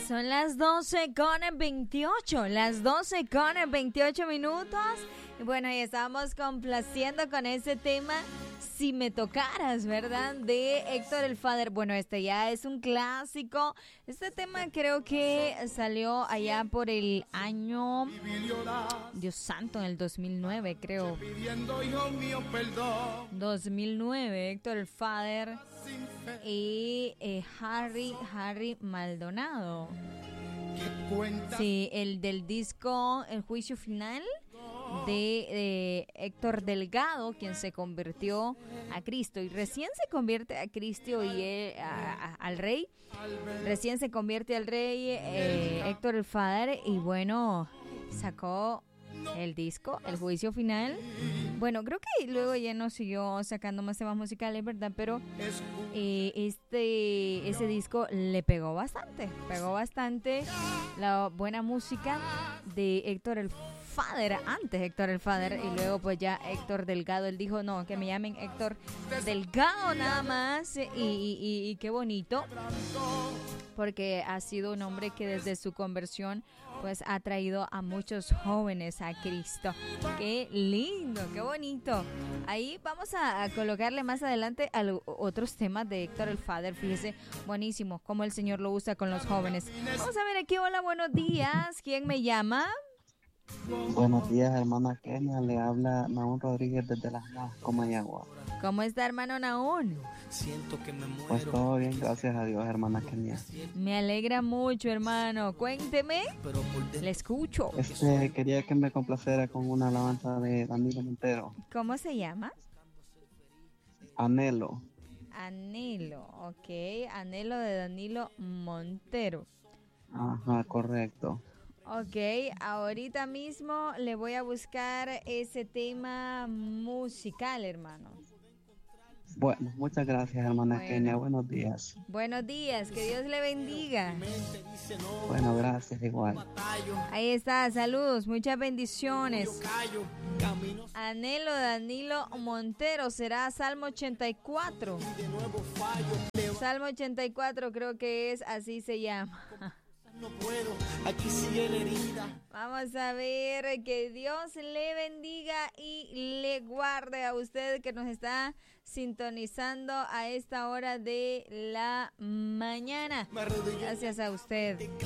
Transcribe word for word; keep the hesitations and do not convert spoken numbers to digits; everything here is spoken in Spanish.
Son las doce con veintiocho, las doce con veintiocho minutos. Y bueno, y estamos complaciendo con ese tema, Si me tocaras, ¿verdad? De Héctor el Father. Bueno, este ya es un clásico. Este tema creo que salió allá por el año, Dios santo, en el dos mil nueve, creo. dos mil nueve, Héctor el Father y eh, Harry, Harry Maldonado. Sí, el del disco El Juicio Final de, de Héctor Delgado, quien se convirtió a Cristo y recién se convierte a Cristo y él, a, a, al rey, recién se convierte al rey eh, Héctor el Father y bueno, sacó el disco El Juicio Final. Bueno, creo que luego ya no siguió sacando más temas musicales, ¿verdad? Pero eh, este ese disco le pegó bastante, pegó bastante la buena música de Héctor el Father, antes Héctor el Father, y luego pues ya Héctor Delgado, él dijo, no, que me llamen Héctor Delgado nada más, y, y, y, y qué bonito, porque ha sido un hombre que desde su conversión pues ha traído a muchos jóvenes a Cristo. Qué lindo, qué bonito. Ahí vamos a, a colocarle más adelante a lo, otros temas de Héctor el Father. Fíjese, buenísimo, cómo el Señor lo usa con los jóvenes. Vamos a ver aquí, hola, buenos días. ¿Quién me llama? Buenos días, hermana Kenia. Le habla Naún Rodríguez desde Las Más, Comayagua. ¿Cómo está, hermano Naún? Pues todo bien, gracias a Dios, hermana Kenia. Me alegra mucho, hermano. Cuénteme. Le escucho. Este, quería que me complaciera con una alabanza de Danilo Montero. ¿Cómo se llama? Anhelo. Anhelo, ok. Anhelo de Danilo Montero. Ajá, correcto. Ok, ahorita mismo le voy a buscar ese tema musical, hermano. Bueno, muchas gracias, hermana Bueno. Kenia. Buenos días. Buenos días, que Dios le bendiga. Bueno, gracias, igual. Ahí está, saludos, muchas bendiciones. Anhelo de Danilo Montero, será Salmo ochenta y cuatro. Salmo ochenta y cuatro creo que es, así se llama. No puedo, aquí sigue la herida. Vamos a ver, que Dios le bendiga y le guarde a usted que nos está sintonizando a esta hora de la mañana. Gracias a usted.